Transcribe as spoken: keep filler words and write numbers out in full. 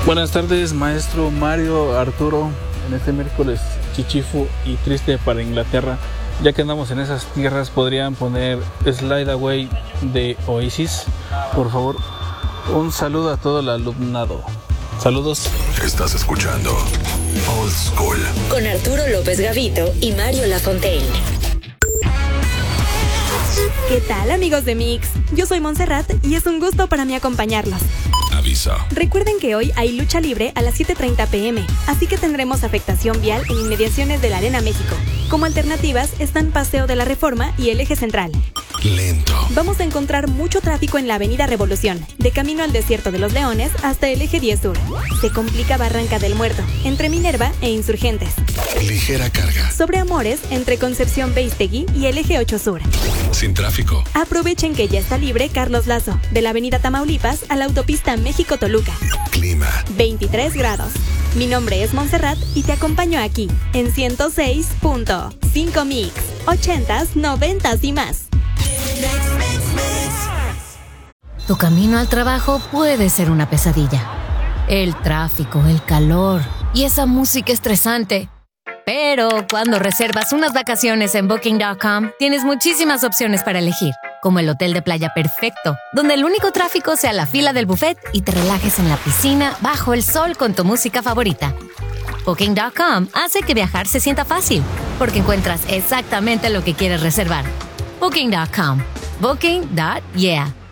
Buenas tardes, maestro Mario, Arturo, en este miércoles chichifu y triste para Inglaterra. Ya que andamos en esas tierras, podrían poner Slide Away de Oasis, por favor. Un saludo a todo el alumnado. Saludos. Estás escuchando Old School con Arturo López Gavito y Mario Lafontaine. ¿Qué tal, amigos de Mix? Yo soy Montserrat y es un gusto para mí acompañarlos. Aviso. Recuerden que hoy hay lucha libre a las siete treinta pm, así que tendremos afectación vial en inmediaciones de la Arena México. Como alternativas están Paseo de la Reforma y el Eje Central. Lento. Vamos a encontrar mucho tráfico en la Avenida Revolución, de camino al Desierto de los Leones hasta el Eje diez Sur. Se complica Barranca del Muerto, entre Minerva e Insurgentes. Ligera carga. Sobre Amores, entre Concepción Beistegui y el Eje ocho Sur. Sin tráfico. Aprovechen que ya está libre Carlos Lazo, de la Avenida Tamaulipas a la autopista México-Toluca. Clima. veintitrés grados. Mi nombre es Montserrat y te acompaño aquí, en ciento seis punto cinco Mix. ochentas, noventas y más. Tu camino al trabajo puede ser una pesadilla. El tráfico, el calor y esa música estresante. Pero cuando reservas unas vacaciones en Booking punto com, tienes muchísimas opciones para elegir, como el hotel de playa perfecto, donde el único tráfico sea la fila del buffet y te relajes en la piscina bajo el sol con tu música favorita. Booking punto com hace que viajar se sienta fácil, porque encuentras exactamente lo que quieres reservar. Booking punto com. Booking punto yeah.